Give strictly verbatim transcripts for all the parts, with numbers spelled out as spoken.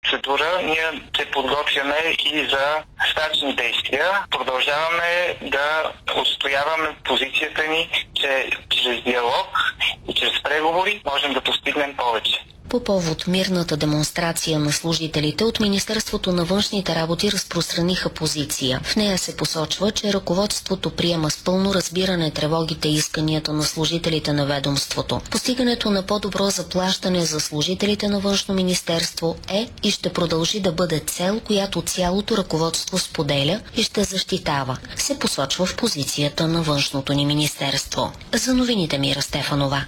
процедура ние се подготвяме и за стачни действия. Продължаваме да отстояваме позицията ни, че чрез диалог и чрез преговори можем да постигнем повече. По повод мирната демонстрация на служителите от Министерството на външните работи разпространиха позиция. В нея се посочва, че ръководството приема с пълно разбиране тревогите и исканията на служителите на ведомството. Постигането на по-добро заплащане за служителите на Външно министерство е и ще продължи да бъде цел, която цялото ръководство споделя и ще защитава, се посочва в позицията на Външното ни министерство. За новините Мира Стефанова.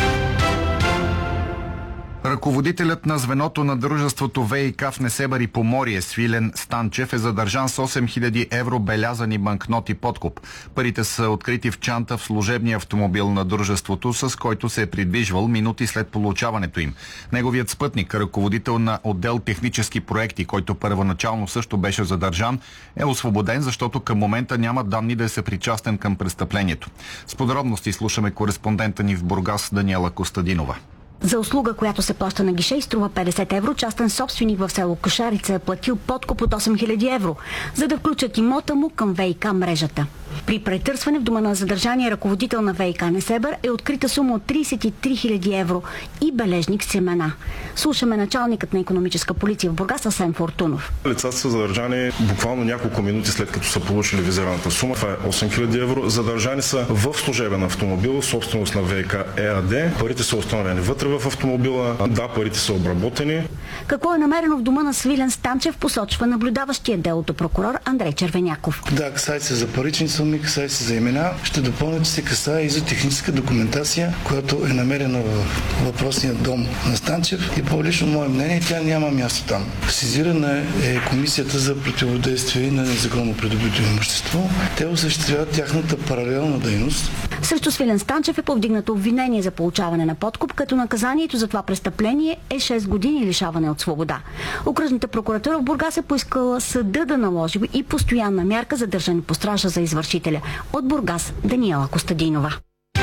Ръководителят на звеното на дружеството ВиК в Несебър и Поморие Свилен Станчев е задържан с осем хиляди евро белязани банкноти подкуп. Парите са открити в чанта в служебния автомобил на дружеството, с който се е придвижвал минути след получаването им. Неговият спътник, ръководител на отдел технически проекти, който първоначално също беше задържан, е освободен, защото към момента няма данни да е съпричастен към престъплението. С подробности слушаме кореспондента ни в Бургас Даниела Костадинова. За услуга, която се плаща на гише и струва петдесет евро, частен собственик в село Кошарица е платил подкуп от осем хиляди евро, за да включат имота му към ВиК мрежата. При претърсване в дома на задържания ръководител на ВиК Несебър е открита сума от тридесет и три хиляди евро и бележник с имена. Слушаме началникът на икономическа полиция в Бургас Асен Фортунов. Лицата са задържани буквално няколко минути след като са получили визираната сума. Това е осем хиляди евро. Задържани са в служебен автомобил, собственост на ВиК ЕАД. Парите са установени вътре в автомобила. Да, парите са обработени. Какво е намерено в дома на Свилен Станчев, посочва наблюдаващия делото прокурор Андрей Червеняков. Да, касае се за парични суми, касае се за имена. Ще допълня, че се касае и за техническа документация, която е намерена в въпросния дом на Станчев. И по лично мое мнение, тя няма място там. Сезирана е Комисията за противодействие на незаконно придобито имущество. Те осъществяват тяхната паралелна дейност. Срещу Свилен Станчев е повдигнато обвинение за получаване на подкуп, като наказанието за това престъпление е шест години лишаване от свобода. Окръжната прокуратура в Бургас е поискала съда да наложи и постоянна мярка за държане под стража за извършителя. От Бургас Даниела Костадинова.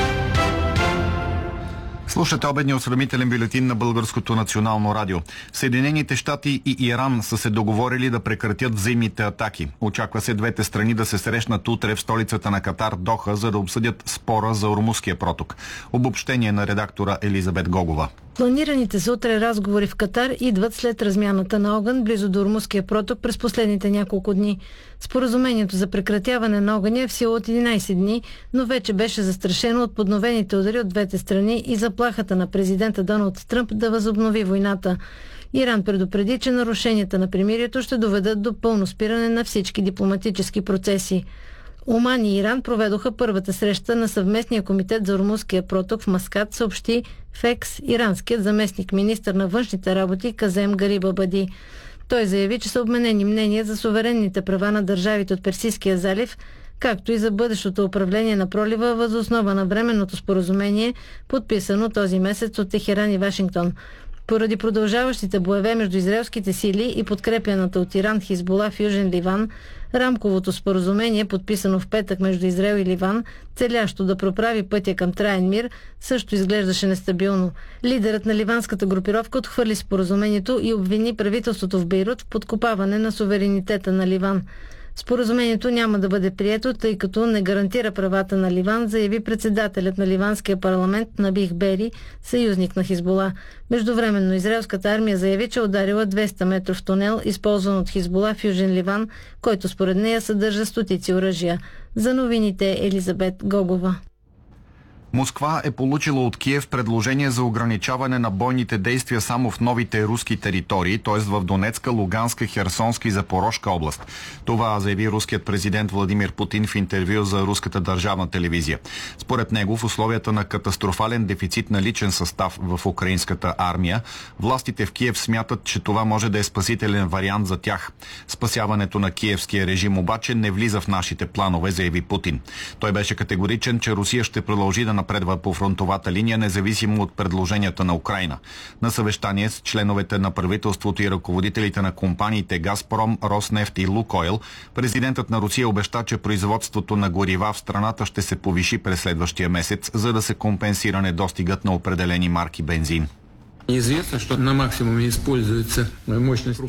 Слушате обедния осведомителен бюлетин на Българското национално радио. Съединените щати и Иран са се договорили да прекратят взаимните атаки. Очаква се двете страни да се срещнат утре в столицата на Катар, Доха, за да обсъдят спора за Ормузския проток. Обобщение на редактора Елизабет Гогова. Планираните за утре разговори в Катар идват след размяната на огън близо до Ормузския проток през последните няколко дни. Споразумението за прекратяване на огъня е в сила от единайсет дни, но вече беше застрашено от подновените удари от двете страни и заплахата на президента Доналд Тръмп да възобнови войната. Иран предупреди, че нарушенията на примирието ще доведат до пълно спиране на всички дипломатически процеси. Оман и Иран проведоха първата среща на съвместния комитет за Ормузския проток в Маскат, съобщи в Екс иранският заместник министър на външните работи Казем Гарибабади. Той заяви, че са обменени мнения за суверенните права на държавите от Персийския залив, както и за бъдещото управление на пролива въз основа на временното споразумение, подписано този месец от Техеран и Вашингтон. Поради продължаващите боеве между израелските сили и подкрепяната от Иран Хизбула в Южен Ливан, рамковото споразумение, подписано в петък между Израел и Ливан, целящо да проправи пътя към траен мир, също изглеждаше нестабилно. Лидерът на ливанската групировка отхвърли споразумението и обвини правителството в Бейрут в подкопаване на суверенитета на Ливан. Споразумението няма да бъде прието, тъй като не гарантира правата на Ливан, заяви председателят на ливанския парламент Набих Бери, съюзник на Хизбула. Междувременно израелската армия заяви, че ударила двеста метров тунел, използван от Хизбула в Южен Ливан, който според нея съдържа стотици оръжия. За новините Елизабет Гогова. Москва е получила от Киев предложение за ограничаване на бойните действия само в новите руски територии, т.е. в Донецка, Луганска, Херсонска и Запорожка област. Това заяви руският президент Владимир Путин в интервю за руската държавна телевизия. Според него, в условията на катастрофален дефицит на личен състав в украинската армия, властите в Киев смятат, че това може да е спасителен вариант за тях. Спасяването на киевския режим обаче не влиза в нашите планове, заяви Путин. Той беше категоричен, че Русия ще продължи да напредва по фронтовата линия, независимо от предложенията на Украйна. На съвещание с членовете на правителството и ръководителите на компаниите Газпром, Роснефт и Лукойл, президентът на Русия обеща, че производството на горива в страната ще се повиши през следващия месец, за да се компенсира недостигът на определени марки бензин. Известно, что на максимуме используется мощность.